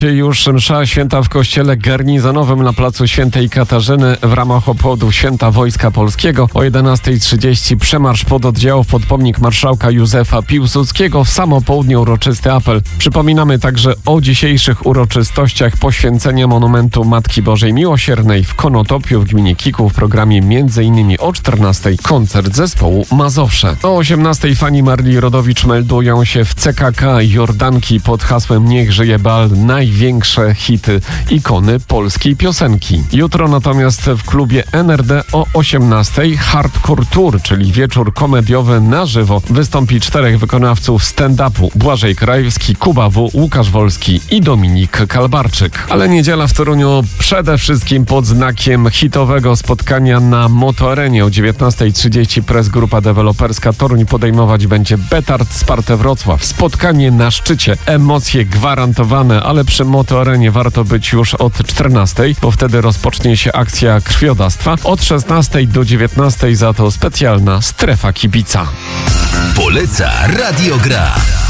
Już msza święta w kościele garnizonowym na placu Świętej Katarzyny w ramach obchodu Święta Wojska Polskiego. O 11:30 przemarsz pododdziałów pod pomnik marszałka Józefa Piłsudskiego. W samo południe uroczysty apel. Przypominamy także o dzisiejszych uroczystościach poświęcenia monumentu Matki Bożej Miłosiernej w Konotopiu w gminie Kików. W programie m.in. o 14:00 koncert zespołu Mazowsze. O 18:00 fani Marii Rodowicz meldują się w CKK Jordanki pod hasłem Niech żyje bal, największe hity ikony polskiej piosenki. Jutro natomiast w klubie NRD o 18:00 Hardcore Tour, czyli wieczór komediowy na żywo. Wystąpi 4 wykonawców stand-upu: Błażej Krajewski, Kuba W., Łukasz Wolski i Dominik Kalbarczyk. Ale niedziela w Toruniu przede wszystkim pod znakiem hitowego spotkania na Motoarenie. O 19:30 Press Grupa Deweloperska Toruń podejmować będzie Betard Sparte Wrocław. Spotkanie na szczycie, emocje gwarantowane, ale przy Motoarenie warto być już od 14:00, bo wtedy rozpocznie się akcja krwiodawstwa. Od 16:00 do 19:00 za to specjalna strefa kibica. Poleca Radio Gra.